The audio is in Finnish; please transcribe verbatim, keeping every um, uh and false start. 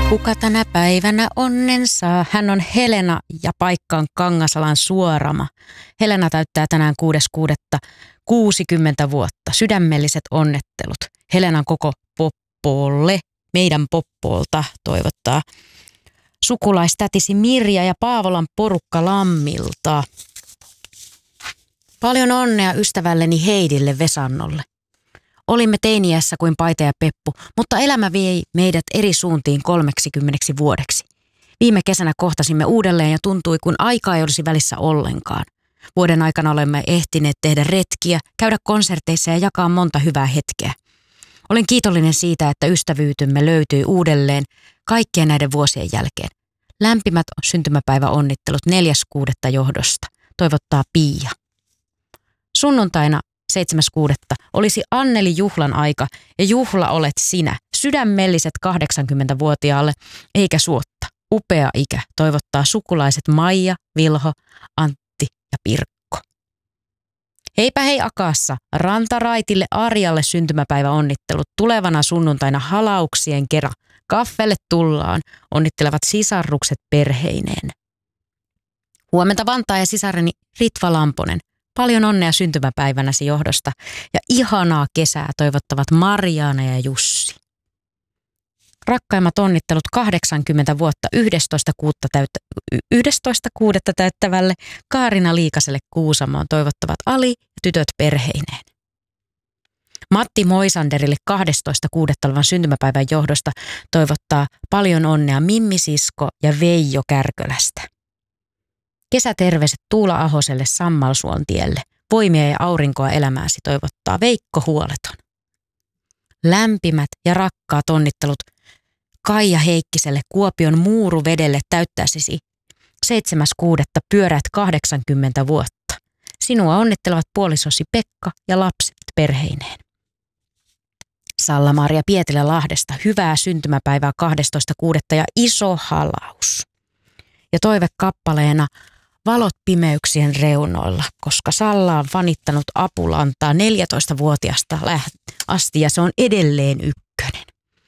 Kuka tänä päivänä onnen saa? Hän on Helena ja paikka on Kangasalan Suorama. Helena täyttää tänään kuudes kuudetta kuusikymmentä vuotta. Sydämelliset onnettelut. Helenan koko Poppoolle, meidän Poppoolta toivottaa sukulaistätisi Mirja ja Paavolan porukka Lammilta. Paljon onnea ystävälleni Heidille Vesannolle. Olimme teiniässä kuin Paita ja Peppu, mutta elämä vei meidät eri suuntiin kolmeksikymmeneksi vuodeksi. Viime kesänä kohtasimme uudelleen ja tuntui, kun aikaa ei olisi välissä ollenkaan. Vuoden aikana olemme ehtineet tehdä retkiä, käydä konserteissa ja jakaa monta hyvää hetkeä. Olen kiitollinen siitä, että ystävyytymme löytyi uudelleen kaikkien näiden vuosien jälkeen. Lämpimät syntymäpäiväonnittelut neljäs kuudetta johdosta, toivottaa Pia. Sunnuntaina seitsemäs kuudetta olisi Anneli juhlan aika ja juhla olet sinä, sydämelliset kahdeksankymmentävuotiaalle eikä suotta. Upea ikä, toivottaa sukulaiset Maija, Vilho, Antti ja Pirkko. Heipä hei Akaassa, Rantaraitille Arjalle syntymäpäiväonnittelut tulevana sunnuntaina halauksien kera. Kaffelle tullaan, onnittelevat sisarrukset perheineen. Huomenta Vantaa ja sisareni Ritva Lamponen. Paljon onnea syntymäpäivänäsi johdosta ja ihanaa kesää toivottavat Marjaana ja Jussi. Rakkaimmat onnittelut kahdeksankymmentä vuotta yhdestoista kuudetta täyttävälle Kaarina Liikaselle Kuusamoon toivottavat Ali ja tytöt perheineen. Matti Moisanderille kahdestoista kuudetta olevan syntymäpäivän johdosta toivottaa paljon onnea Mimmi Sisko ja Veijo Kärkölästä. Kesäterveiset Tuula Ahoselle Sammalsuon tielle. Voimia ja aurinkoa elämääsi toivottaa Veikko Huoleton. Lämpimät ja rakkaat onnittelut Kaija Heikkiselle Kuopion Muuruvedelle täyttäisisi seitsemäs kuudetta pyöräät kahdeksankymmentä vuotta. Sinua onnittelevat puolisosi Pekka ja lapset perheineen. Salla-Maria Pietilä Lahdesta hyvää syntymäpäivää kahdestoista kuudetta ja iso halaus. Ja toive kappaleena Valot pimeyksien reunoilla, koska Salla on fanittanut Apulantaa neljätoistavuotiaasta asti ja se on edelleen ykkönen.